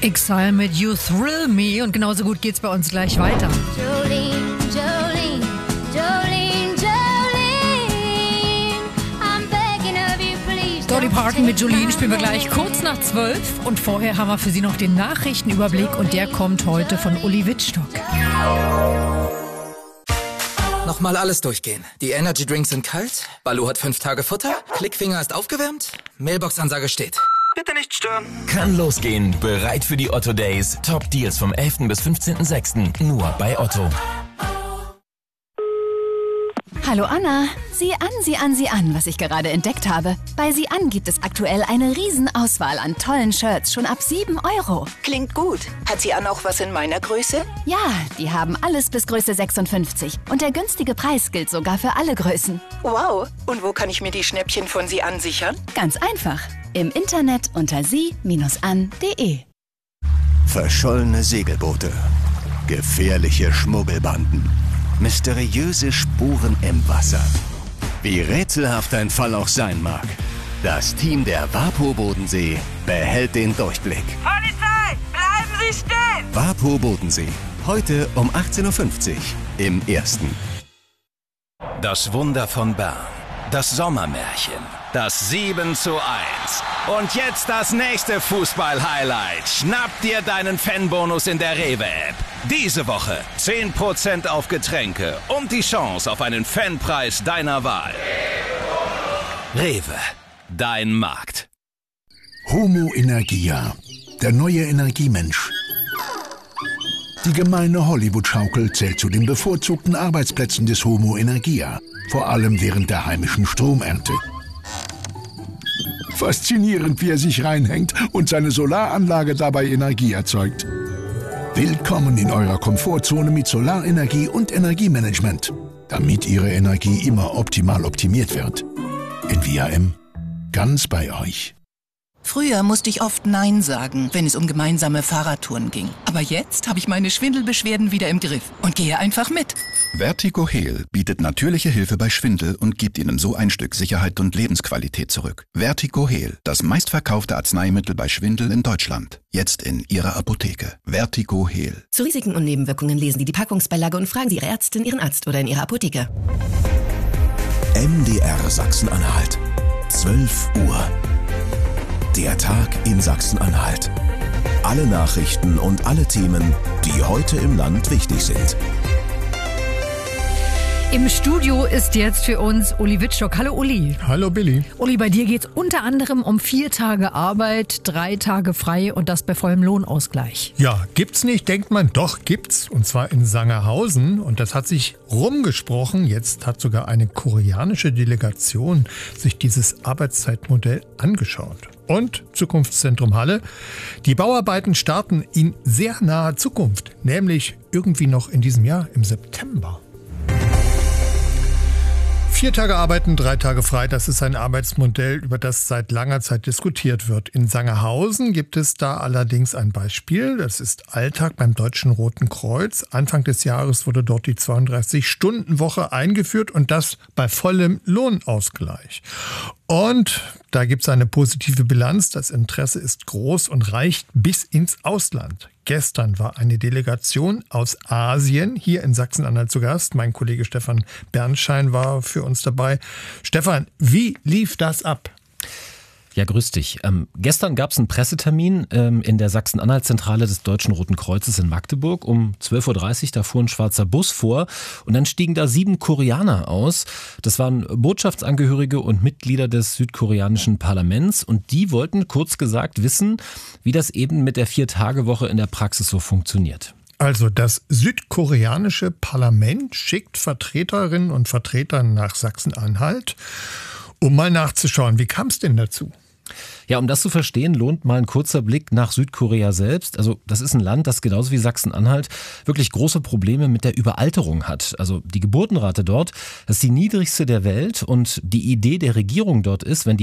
Exile mit You Thrill Me und genauso gut geht's bei uns gleich weiter. Jolene, Jolene, Jolene, Jolene, I'm begging of you, please. Dolly Parton mit Jolene spielen wir gleich kurz nach 12 und vorher haben wir für Sie noch den Nachrichtenüberblick und der kommt heute von Uli Wittstock. Nochmal alles durchgehen. Die Energy Drinks sind kalt, Balu hat 5 Tage Futter, Klickfinger ist aufgewärmt, Mailbox-Ansage steht. Bitte nicht stören. Kann losgehen. Bereit für die Otto Days. Top Deals vom 11. bis 15.06. Nur bei Otto. Hallo Anna, sieh an, was ich gerade entdeckt habe. Bei Sieh an gibt es aktuell eine Riesenauswahl an tollen Shirts, schon ab 7 €. Klingt gut. Hat Sieh an auch was in meiner Größe? Ja, die haben alles bis Größe 56. Und der günstige Preis gilt sogar für alle Größen. Wow. Und wo kann ich mir die Schnäppchen von Sieh an sichern? Ganz einfach. Im Internet unter sie-an.de. Verschollene Segelboote, gefährliche Schmuggelbanden, mysteriöse Spuren im Wasser. Wie rätselhaft ein Fall auch sein mag, das Team der WaPo Bodensee behält den Durchblick. Polizei, bleiben Sie stehen! WaPo Bodensee, heute um 18.50 Uhr im Ersten. Das Wunder von Bern. Das Sommermärchen. Das 7:1. Und jetzt das nächste Fußball-Highlight. Schnapp dir deinen Fanbonus in der Rewe-App. Diese Woche 10% auf Getränke und die Chance auf einen Fanpreis deiner Wahl. Rewe, dein Markt. Homo Energia, der neue Energiemensch. Die gemeine Hollywood-Schaukel zählt zu den bevorzugten Arbeitsplätzen des Homo Energia, vor allem während der heimischen Stromernte. Faszinierend, wie er sich reinhängt und seine Solaranlage dabei Energie erzeugt. Willkommen in eurer Komfortzone mit Solarenergie und Energiemanagement, damit Ihre Energie immer optimal optimiert wird. NVIM, ganz bei euch. Früher musste ich oft Nein sagen, wenn es um gemeinsame Fahrradtouren ging. Aber jetzt habe ich meine Schwindelbeschwerden wieder im Griff und gehe einfach mit. Vertigo Heal bietet natürliche Hilfe bei Schwindel und gibt Ihnen so ein Stück Sicherheit und Lebensqualität zurück. Vertigo Heal, das meistverkaufte Arzneimittel bei Schwindel in Deutschland. Jetzt in Ihrer Apotheke. Vertigo Heal. Zu Risiken und Nebenwirkungen lesen Sie die Packungsbeilage und fragen Sie Ihre Ärztin, Ihren Arzt oder in Ihrer Apotheke. MDR Sachsen-Anhalt. 12 Uhr. Der Tag in Sachsen-Anhalt. Alle Nachrichten und alle Themen, die heute im Land wichtig sind. Im Studio ist jetzt für uns Uli Wittstock. Hallo Uli. Hallo Billy. Uli, bei dir geht es unter anderem um 4 Tage Arbeit, 3 Tage frei und das bei vollem Lohnausgleich. Ja, gibt's nicht, denkt man, doch gibt's. Und zwar in Sangerhausen. Und das hat sich rumgesprochen. Jetzt hat sogar eine koreanische Delegation sich dieses Arbeitszeitmodell angeschaut. Und Zukunftszentrum Halle. Die Bauarbeiten starten in sehr naher Zukunft, nämlich irgendwie noch in diesem Jahr, im September. 4 Tage arbeiten, 3 Tage frei, das ist ein Arbeitsmodell, über das seit langer Zeit diskutiert wird. In Sangerhausen gibt es da allerdings ein Beispiel. Das ist Alltag beim Deutschen Roten Kreuz. Anfang des Jahres wurde dort die 32-Stunden-Woche eingeführt und das bei vollem Lohnausgleich. Und da gibt es eine positive Bilanz. Das Interesse ist groß und reicht bis ins Ausland. Gestern war eine Delegation aus Asien hier in Sachsen-Anhalt zu Gast. Mein Kollege Stefan Bernschein war für uns dabei. Stefan, wie lief das ab? Ja, grüß dich. Gestern gab es einen Pressetermin in der Sachsen-Anhalt-Zentrale des Deutschen Roten Kreuzes in Magdeburg. Um 12.30 Uhr, da fuhr ein schwarzer Bus vor und dann stiegen da 7 Koreaner aus. Das waren Botschaftsangehörige und Mitglieder des südkoreanischen Parlaments und die wollten kurz gesagt wissen, wie das eben mit der 4-Tage-Woche in der Praxis so funktioniert. Also das südkoreanische Parlament schickt Vertreterinnen und Vertreter nach Sachsen-Anhalt, um mal nachzuschauen. Wie kam es denn dazu? Ja, um das zu verstehen, lohnt mal ein kurzer Blick nach Südkorea selbst. Also das ist ein Land, das genauso wie Sachsen-Anhalt wirklich große Probleme mit der Überalterung hat. Also die Geburtenrate dort, das ist die niedrigste der Welt und die Idee der Regierung dort ist, wenn die